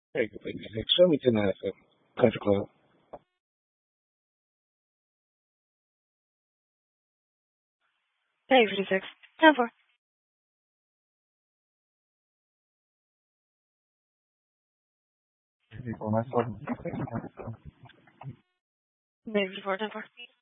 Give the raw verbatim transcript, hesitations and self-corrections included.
Hey, good evening. Hey, show me tonight at the country club. Hey, forty-six. ten four. People myself. Maybe four ten four.